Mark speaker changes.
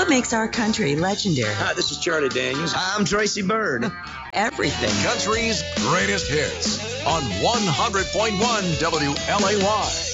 Speaker 1: What makes our country legendary?
Speaker 2: Hi, this is Charlie Daniels.
Speaker 3: I'm Tracy Byrd.
Speaker 1: Everything.
Speaker 4: Country's greatest hits on 100.1 WLAY.